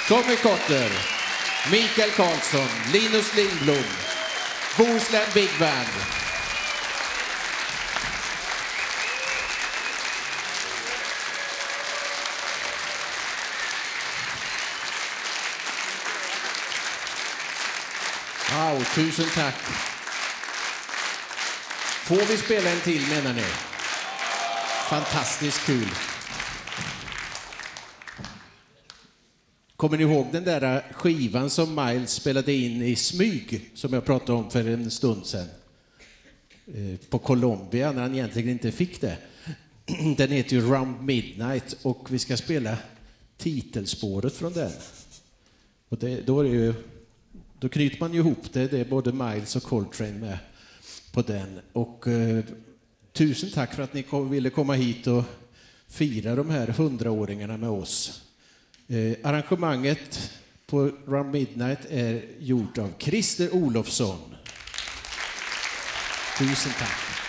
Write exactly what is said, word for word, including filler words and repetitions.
Tommy Kotter, Mikael Karlsson, Linus Lindblom, Bohuslän Big Band. Wow, tusen tack. Får vi spela en till, menar ni? Fantastiskt kul. Kommer ni ihåg den där skivan som Miles spelade in i smyg som jag pratade om för en stund sedan? På Colombia när han egentligen inte fick det. Den heter ju Round Midnight och vi ska spela titelspåret från den. Och det, då, är det ju, då knyter man ju ihop det. Det är både Miles och Coltrane med på den. Och eh, tusen tack för att ni kom, ville komma hit och fira de här hundraåringarna med oss. Eh, arrangemanget på Round Midnight är gjort av Christer Olofsson. Tusen tack.